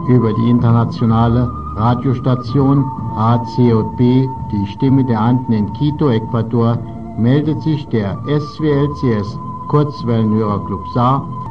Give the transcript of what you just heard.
Über die internationale Radiostation ACJB, die Stimme der Anden in Quito, Ecuador, meldet sich der SWLCS Kurzwellenhörerclub Saar